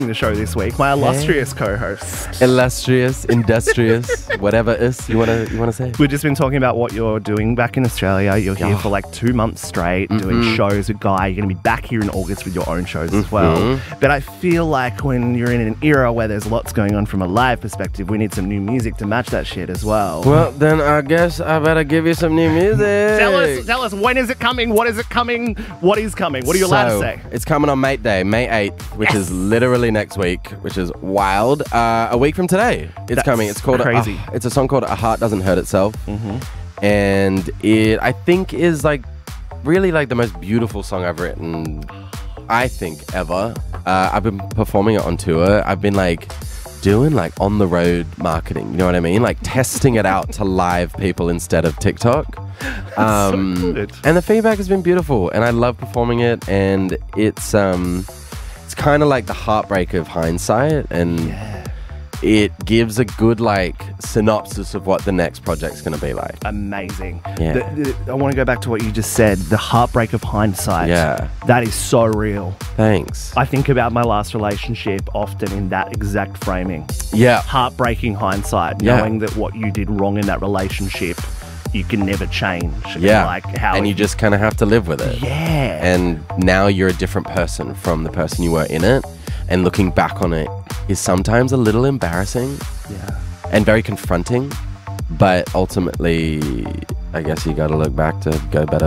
the show this week, my illustrious co-host. Illustrious, industrious, whatever is you wanna say. We've just been talking about what you're doing back in Australia. You're here for like 2 months straight doing shows with Guy. You're going to be back here in August with your own shows as well. But I feel like when you're in an era where there's lots going on from a live perspective, we need some new music to match that shit as well. Well, then I guess I better give you some new music. Tell us, when is it coming? What is it coming? What is coming? What are you allowed to say? It's coming on Mate Day, May 8th, which is literally next week, which is wild. A week from today, it's coming. It's called crazy. It's a song called A Heart Doesn't Hurt Itself. And it, I think, is like really like the most beautiful song I've written, I think, ever. I've been performing it on tour. I've been like doing like on the road marketing, you know what I mean? Like testing it out to live people instead of TikTok. So good. And the feedback has been beautiful, and I love performing it. And it's kind of like the heartbreak of hindsight, and it gives a good like synopsis of what the next project's going to be like. Amazing. Yeah. I want to go back to what you just said, the heartbreak of hindsight. Yeah. That is so real. Thanks. I think about my last relationship often in that exact framing. Yeah. Heartbreaking hindsight, Yeah. knowing that what you did wrong in that relationship, you can never change. Yeah. Like how and you just kind of have to live with it. Yeah. And now you're a different person from the person you were in it. And looking back on it is sometimes a little embarrassing. Yeah. And very confronting. But ultimately, I guess you got to look back to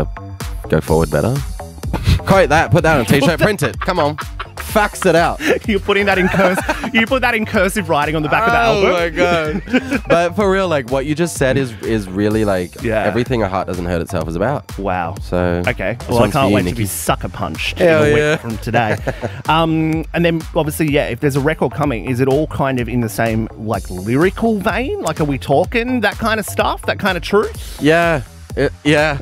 go forward better. Quote that, put that on a t-shirt, print it. Come on. Fax it out. You're putting that in you put that in cursive writing on the back of the album. Oh my god. But for real, like what you just said is really like everything A Heart Doesn't Hurt Itself is about. Wow. So okay. Well, I can't wait to be sucker punched in a week from today. And then obviously, if there's a record coming, is it all kind of in the same like lyrical vein? Like, are we talking that kind of stuff, that kind of truth? Yeah. Yeah.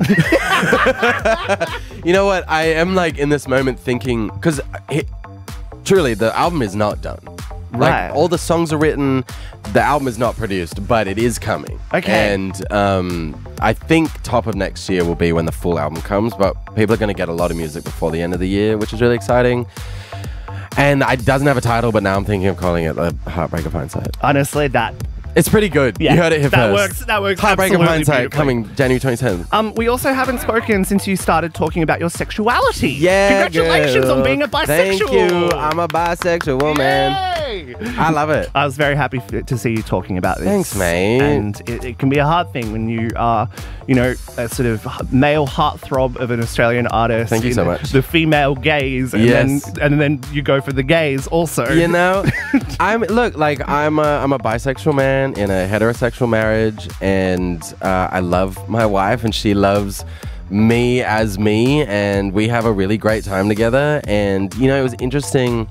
You know what? I am like in this moment thinking, because truly the album is not done. Right. Like all the songs are written, the album is not produced, but it is coming. Okay. And I think top of next year will be when the full album comes, but people are going to get a lot of music before the end of the year, which is really exciting. And it doesn't have a title, but now I'm thinking of calling it The Heartbreak of Hindsight. Honestly, It's pretty good. Yeah, You heard it here first. That works. Heartbreak of absolutely Hindsight beautifully. coming January 27th. We also haven't spoken since you started talking about your sexuality. Yeah, Congratulations on being a bisexual. Thank you. I'm a bisexual woman. Yay! I love it. I was very happy to see you talking about this. Thanks, mate. And it can be a hard thing when you are, a sort of male heartthrob of an Australian artist. Thank you so much. The female gaze, and then you go for the gays also. You know, I'm a bisexual man in a heterosexual marriage, and I love my wife, and she loves me as me, and we have a really great time together. And it was interesting.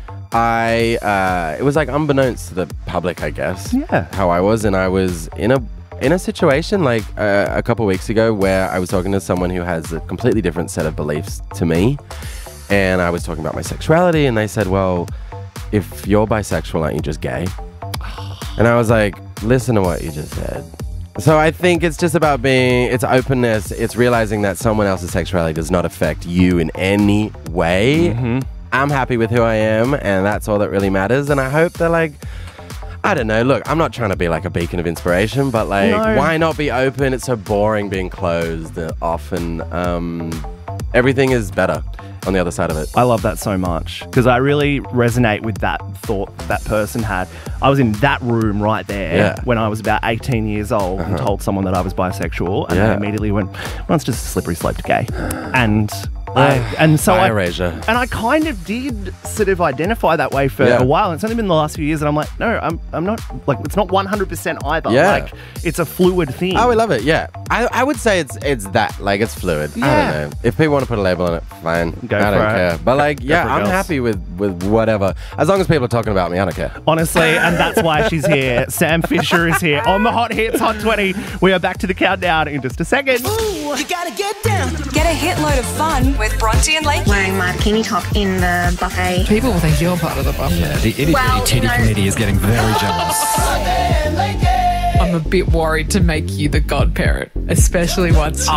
It was like unbeknownst to the public, I guess. Yeah. How I was, and I was in a situation like a couple weeks ago where I was talking to someone who has a completely different set of beliefs to me, and I was talking about my sexuality, and they said, "Well, if you're bisexual, aren't you just gay?" And I was like, "Listen to what you just said." So I think it's just about it's openness. It's realizing that someone else's sexuality does not affect you in any way. I'm happy with who I am, and that's all that really matters. And I hope they're like, I don't know, look, I'm not trying to be like a beacon of inspiration, but like, why not be open? It's so boring being closed often. Everything is better on the other side of it. I love that so much because I really resonate with that thought that person had. I was in that room right there when I was about 18 years old and told someone that I was bisexual, and they immediately went, well, it's just a slippery slope to gay. And I kind of did sort of identify that way for a while. And it's only been the last few years that I'm like, no, I'm not, like, it's not 100% either. Yeah. Like, it's a fluid thing. Oh, we love it. Yeah. I would say it's that, like, it's fluid. Yeah. I don't know. If people want to put a label on it, fine. I don't care. But like, I'm happy with whatever. As long as people are talking about me, I don't care. Honestly, and that's why she's here. Sam Fisher is here on the Hot Hits Hot 20. We are back to the countdown in just a second. Ooh, you gotta get down. Get a hit load of fun with Bronte and Lakey. Wearing my bikini top in the buffet. People will think you're part of the buffet. Yeah, the itty bitty titty committee is getting very jealous. I'm a bit worried to make you the godparent, especially once